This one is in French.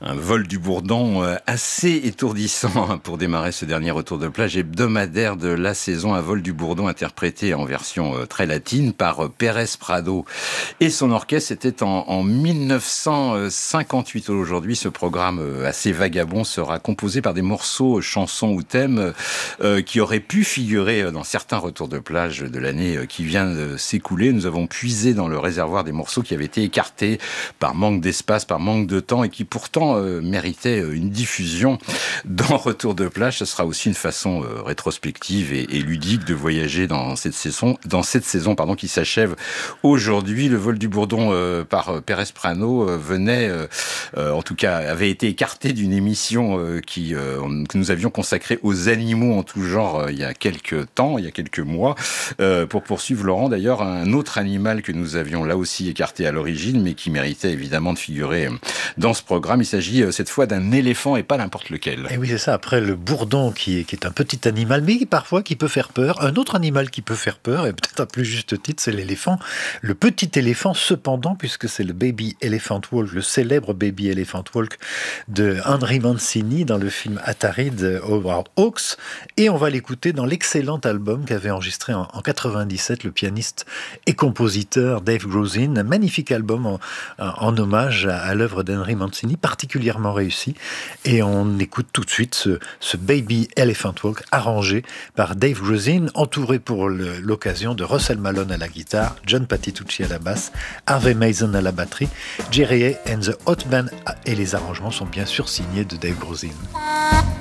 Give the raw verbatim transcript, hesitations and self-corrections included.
Un vol du bourdon euh, assez étourdissant pour démarrer ce dernier retour de plage hebdomadaire de la saison. Un vol du bourdon interprété en version euh, très latine par euh, Pérez Prado et son orchestre. C'était en, en mille neuf cent cinquante-huit. Aujourd'hui, ce programme euh, assez vagabond sera composé par des morceaux, chansons ou thèmes euh, qui auraient pu figurer dans certains retours de plage de l'année euh, qui vient de s'écouler. Nous avons puisé dans le réservoir des morceaux qui avaient été écartés par manque d'espace, par manque de temps et qui pourtant Euh, méritait une diffusion dans Retour de plage. Ce sera aussi une façon euh, rétrospective et, et ludique de voyager dans cette saison, dans cette saison pardon, qui s'achève aujourd'hui. Le vol du bourdon euh, par euh, Pérez Prado euh, venait, euh, euh, en tout cas, avait été écarté d'une émission euh, qui, euh, que nous avions consacrée aux animaux en tout genre euh, il y a quelques temps, il y a quelques mois. Euh, pour poursuivre, Laurent, d'ailleurs, un autre animal que nous avions là aussi écarté à l'origine, mais qui méritait évidemment de figurer dans ce programme. Il s'agit cette fois d'un éléphant et pas n'importe lequel. Et oui, c'est ça. Après le bourdon qui est, qui est un petit animal, mais parfois qui peut faire peur. Un autre animal qui peut faire peur, et peut-être à plus juste titre, c'est l'éléphant. Le petit éléphant, cependant, puisque c'est le Baby Elephant Walk, le célèbre Baby Elephant Walk de Henry Mancini dans le film Atari de Howard Hawks. Et on va l'écouter dans l'excellent album qu'avait enregistré en, en quatre-vingt-dix-sept le pianiste et compositeur Dave Grusin. Un magnifique album en, en hommage à, à l'œuvre d'Henry Mancini, particulièrement réussi. Et on écoute tout de suite ce, ce Baby Elephant Walk arrangé par Dave Grusin, entouré pour le, l'occasion de Russell Malone à la guitare, John Patitucci à la basse, Harvey Mason à la batterie, Jerry Hay and the Hot Band, et les arrangements sont bien sûr signés de Dave Grusin.